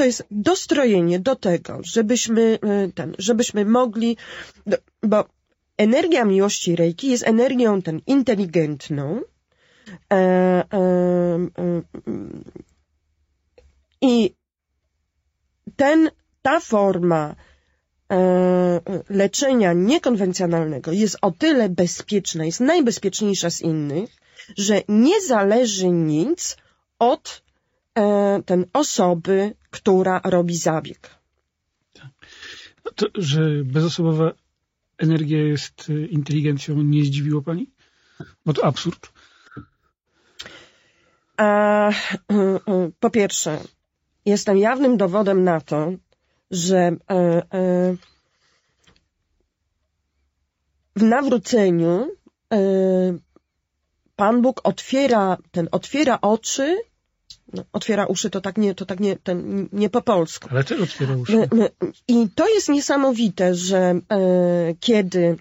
to jest dostrojenie do tego, żebyśmy mogli, bo energia miłości Reiki jest energią inteligentną, i ta forma leczenia niekonwencjonalnego jest o tyle bezpieczna, jest najbezpieczniejsza z innych, że nie zależy nic od osoby, która robi zabieg. No to, że bezosobowa energia jest inteligencją, nie zdziwiło pani? Bo to absurd. Po pierwsze, jestem jawnym dowodem na to, że w nawróceniu Pan Bóg otwiera oczy, otwiera uszy, to nie po polsku. Ale też otwiera uszy. I to jest niesamowite, że kiedy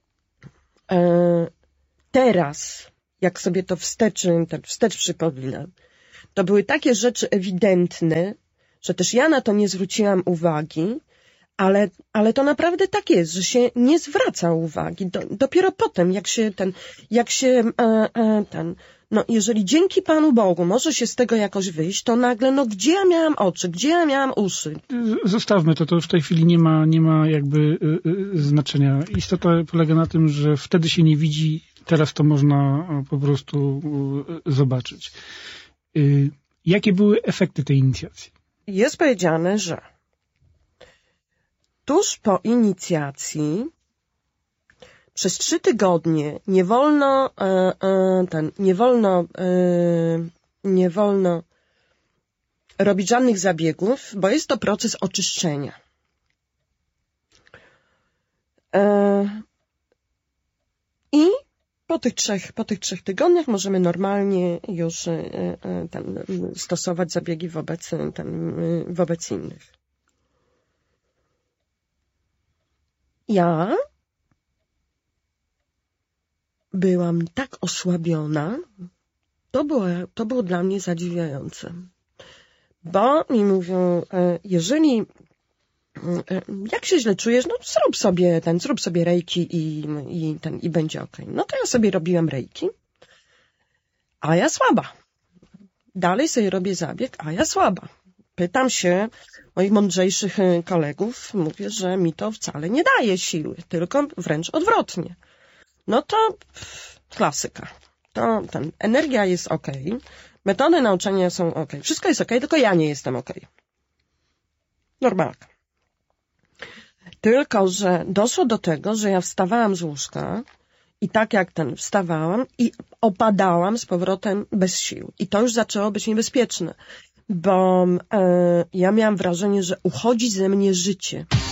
teraz, jak sobie to wstecz przypominam, to były takie rzeczy ewidentne, że też ja na to nie zwróciłam uwagi, ale to naprawdę tak jest, że się nie zwraca uwagi. Dopiero potem, jeżeli dzięki Panu Bogu może się z tego jakoś wyjść, to nagle, gdzie ja miałam oczy, gdzie ja miałam uszy? Zostawmy to w tej chwili nie ma jakby znaczenia. Istota polega na tym, że wtedy się nie widzi, teraz to można po prostu zobaczyć. Jakie były efekty tej inicjacji? Jest powiedziane, że tuż po inicjacji przez 3 tygodnie nie wolno robić żadnych zabiegów, bo jest to proces oczyszczenia. I po tych 3 tygodniach możemy normalnie już stosować zabiegi wobec innych. Ja byłam tak osłabiona, to było dla mnie zadziwiające. Bo mi mówią, jeżeli jak się źle czujesz, zrób sobie reiki i będzie okej. No to ja sobie robiłam reiki, a ja słaba. Dalej sobie robię zabieg, a ja słaba. Pytam się moich mądrzejszych kolegów, mówię, że mi to wcale nie daje siły, tylko wręcz odwrotnie. No to klasyka. Energia jest okej, metody nauczania są okej, wszystko jest okej, tylko ja nie jestem okej. Normalka. Tylko że doszło do tego, że ja wstawałam z łóżka i tak jak wstawałam i opadałam z powrotem bez sił. I to już zaczęło być niebezpieczne, bo ja miałam wrażenie, że uchodzi ze mnie życie.